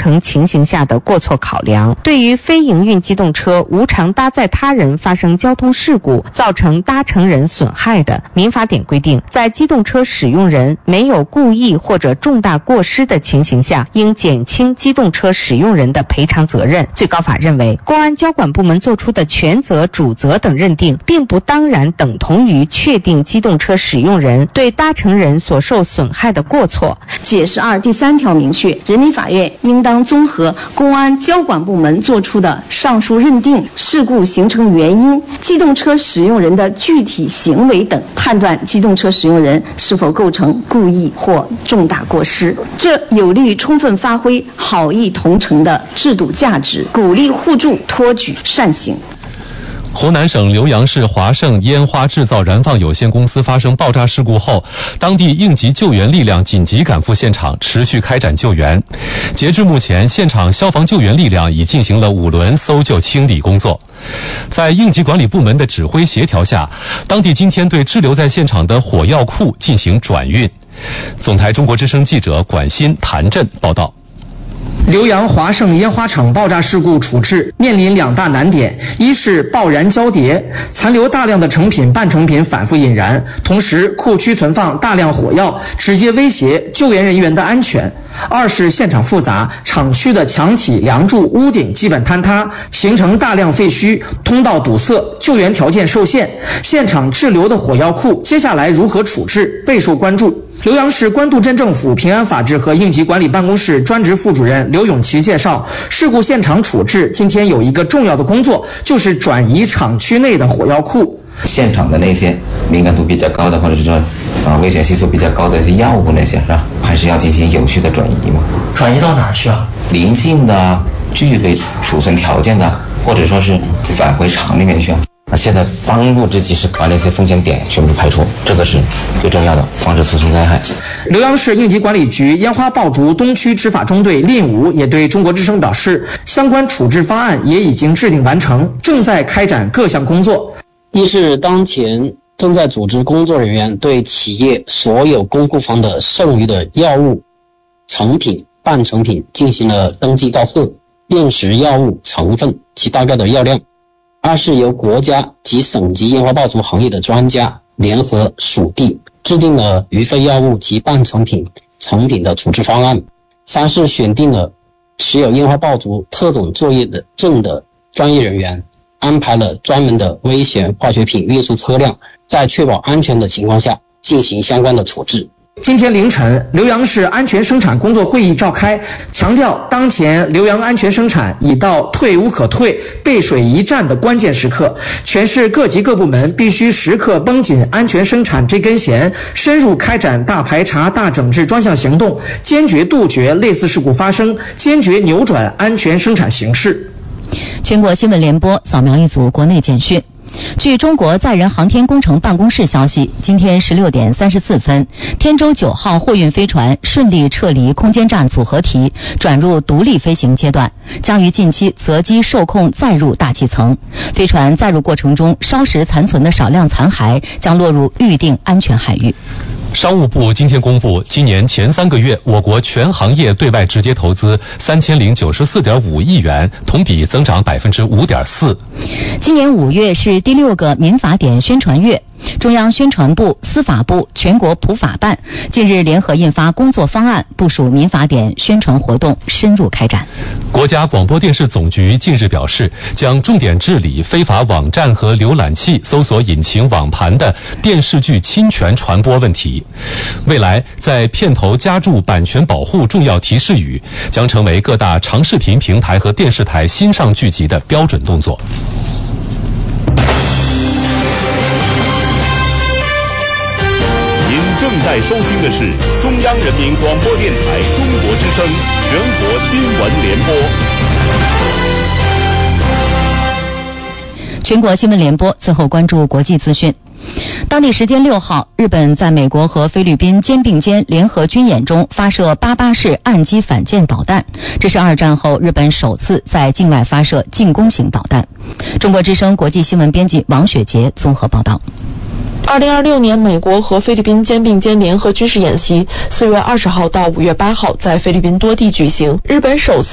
程情形下的过错考量。对于非营运机动车无偿搭载他人发生交通事故，造成搭乘人损害的，民法典规定，在机动车使用人没有故意或者重大过失的情形下，应减轻机动车使用人的赔偿责任。最高法认为，公安交管部门作出的权责、主责等认定，并不当然等同于确定机动车使用人对搭乘人所受损害的过错。 解释2第3条明确，人民法院应当综合公安交管部门作出的上述认定、事故形成原因、机动车使用人的具体行为等，判断机动车使用人是否构成故意或重大过失。这有利于充分发挥好意同乘的制度价值，鼓励互助，托举善行。 湖南省浏阳市华盛烟花制造燃放有限公司发生爆炸事故后，当地应急救援力量紧急赶赴现场，持续开展救援。截至目前，现场消防救援力量已进行了5轮搜救清理工作。在应急管理部门的指挥协调下，当地今天对滞留在现场的火药库进行转运。总台中国之声记者管鑫、谭震报道。 浏阳华盛烟花厂爆炸事故处置面临2大难点，一是爆燃交叠，残留大量的成品、半成品反复引燃，同时库区存放大量火药，直接威胁救援人员的安全；二是现场复杂，厂区的墙体、梁柱、屋顶基本坍塌，形成大量废墟，通道堵塞，救援条件受限。现场滞留的火药库接下来如何处置备受关注。浏阳市官渡镇政府平安法制和应急管理办公室专职副主任刘永奇介绍，事故现场处置今天有一个重要的工作，就是转移厂区内的火药库。 现场的那些敏感度比较高的，或者是说危险系数比较高的一些药物那些，是吧？还是要进行有序的转移嘛。 转移到哪儿去啊？ 邻近的、具备储存条件的，或者说是返回厂里面去啊。现在当务之急是把那些风险点全部排除，这个是最重要的，防止次生灾害。 浏阳市应急管理局烟花爆竹东区执法中队令武也对中国之声表示，相关处置方案也已经制定完成，正在开展各项工作。 一是当前正在组织工作人员对企业所有公库房的剩余的药物、成品、半成品进行了登记造册，辨识药物成分及大概的药量。二是由国家及省级烟花爆竹行业的专家联合属地制定了余废药物及半成品、成品的处置方案。三是选定了持有烟花爆竹特种作业的证的专业人员，安排了专门的危险化学品运输车辆，在确保安全的情况下进行相关的处置。 今天凌晨，浏阳市安全生产工作会议召开，强调当前浏阳安全生产已到退无可退、背水一战的关键时刻，全市各级各部门必须时刻绷紧安全生产这根弦，深入开展大排查、大整治专项行动，坚决杜绝类似事故发生，坚决扭转安全生产形势。 全国新闻联播扫描一组国内简讯。据中国载人航天工程办公室消息，今天16点34分，天舟9号货运飞船顺利撤离空间站组合体，转入独立飞行阶段，将于近期择机受控载入大气层。飞船载入过程中烧蚀残存的少量残骸将落入预定安全海域。 商务部今天公布，今年前3个月，我国全行业对外直接投资3094.5亿元，同比增长5.4%。 今年5月是第6个民法典宣传月，中央宣传部、司法部、全国普法办近日联合印发工作方案，部署民法典宣传活动深入开展。 国家广播电视总局近日表示，将重点治理非法网站和浏览器、搜索引擎网盘的电视剧侵权传播问题。未来在片头加注版权保护重要提示语，将成为各大长视频平台和电视台新上剧集的标准动作。 您正在收听的是中央人民广播电台中国之声全国新闻联播。 全国新闻联播，最后关注国际资讯。当地时间6号，日本在美国和菲律宾肩并肩联合军演中发射88式岸基反舰导弹，这是2战后日本首次在境外发射进攻型导弹。中国之声国际新闻编辑王雪杰综合报道。 2026年美国和菲律宾肩并肩联合军事演习4月20号到5月8号在菲律宾多地举行，日本首次